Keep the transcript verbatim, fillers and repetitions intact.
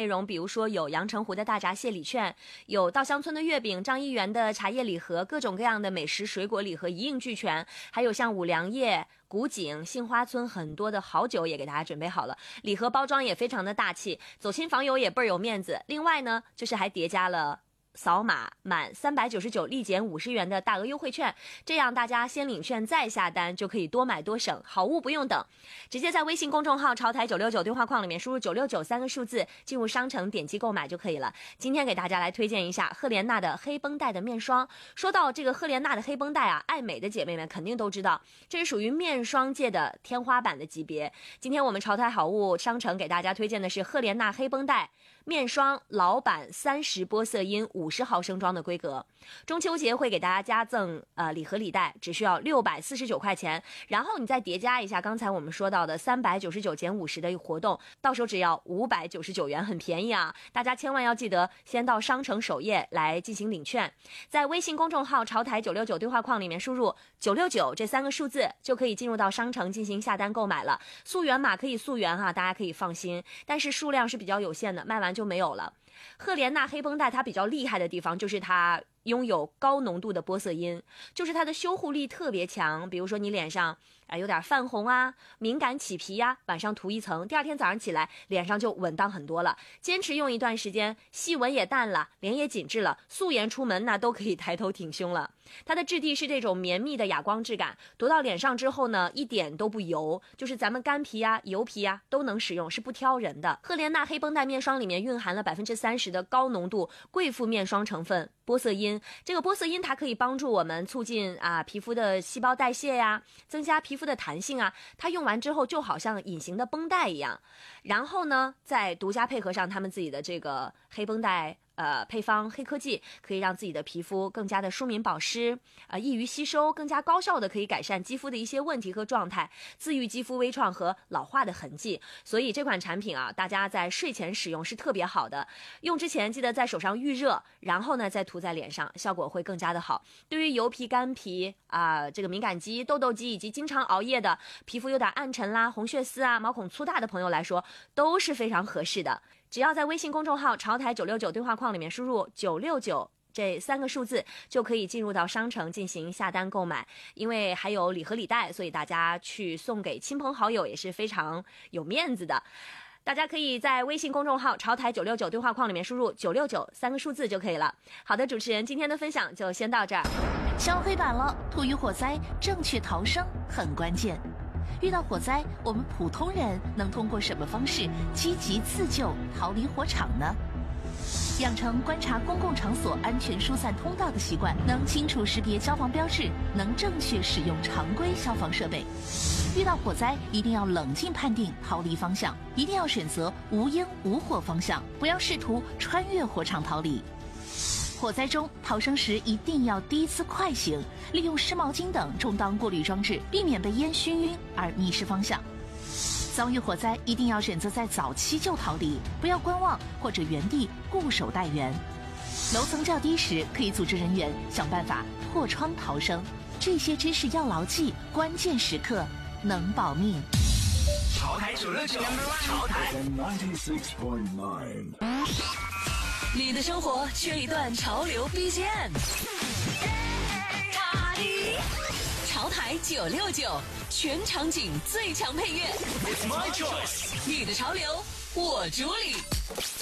容，比如说有阳澄湖的大闸蟹礼券，有稻香村的月饼，张一元的茶叶礼盒，各种各样的美食水果礼盒一应俱全，还有像五粮液、古井、杏花村很多的好酒也给大家准备好了，礼盒包装也非常的大气，走亲访友也倍儿有面子。另外呢，就是还叠加了扫码满三百九十九立减五十元的大额优惠券，这样大家先领券再下单，就可以多买多省，好物不用等，直接在微信公众号潮台九六九对话框里面输入九六九三个数字，进入商城点击购买就可以了。今天给大家来推荐一下赫莲娜的黑绷带的面霜。说到这个赫莲娜的黑绷带啊，爱美的姐妹们肯定都知道，这是属于面霜界的天花板的级别。今天我们潮台好物商城给大家推荐的是赫莲娜黑绷带面霜老版三十玻色因五十毫升装的规格，中秋节会给大家加赠呃礼盒礼袋，只需要六百四十九块钱，然后你再叠加一下刚才我们说到的三百九十九减五十的活动，到手只要五百九十九元，很便宜啊！大家千万要记得先到商城首页来进行领券，在微信公众号潮台九六九对话框里面输入九六九这三个数字，就可以进入到商城进行下单购买了。溯源码可以溯源哈，大家可以放心，但是数量是比较有限的，卖完就没有了。赫莲娜黑绷带它比较厉害的地方就是它拥有高浓度的玻色因，就是它的修护力特别强。比如说你脸上啊、呃、有点泛红啊，敏感起皮呀、啊，晚上涂一层，第二天早上起来脸上就稳当很多了。坚持用一段时间，细纹也淡了，脸也紧致了，素颜出门那都可以抬头挺胸了。它的质地是这种绵密的哑光质感，涂到脸上之后呢，一点都不油，就是咱们干皮啊、油皮啊都能使用，是不挑人的。赫莲娜黑绷带面霜里面蕴含了百分之三十的高浓度贵妇面霜成分玻色因，这个玻色因它可以帮助我们促进啊皮肤的细胞代谢呀，增加皮肤的弹性啊，它用完之后就好像隐形的绷带一样。然后呢，再独家配合上他们自己的这个黑绷带呃，配方黑科技，可以让自己的皮肤更加的舒敏保湿，呃，易于吸收，更加高效的可以改善肌肤的一些问题和状态，自愈肌肤微创和老化的痕迹。所以这款产品啊，大家在睡前使用是特别好的。用之前记得在手上预热，然后呢再涂在脸上，效果会更加的好。对于油皮、干皮啊、呃，这个敏感肌、痘痘肌以及经常熬夜的皮肤有点暗沉啦、红血丝啊、毛孔粗大的朋友来说，都是非常合适的。只要在微信公众号潮台九六九对话框里面输入九六九这三个数字，就可以进入到商城进行下单购买。因为还有礼盒礼袋，所以大家去送给亲朋好友也是非常有面子的。大家可以在微信公众号潮台九六九对话框里面输入九六九三个数字就可以了。好的，主持人今天的分享就先到这儿。 消黑板了，土于火灾，正确逃生很关键。遇到火灾，我们普通人能通过什么方式积极自救，逃离火场呢？养成观察公共场所安全疏散通道的习惯，能清楚识别消防标志，能正确使用常规消防设备。遇到火灾，一定要冷静判定逃离方向，一定要选择无烟无火方向，不要试图穿越火场逃离。火灾中逃生时一定要低姿快行，利用湿毛巾等充当过滤装置，避免被烟熏晕而迷失方向。遭遇火灾一定要选择在早期就逃离，不要观望或者原地固守待援。楼层较低时，可以组织人员想办法破窗逃生。这些知识要牢记，关键时刻能保命。 潮台九六九，潮台你的生活缺一段潮流 B G M。 潮台九六九，全场景最强配乐。 It's my choice， 你的潮流我主理。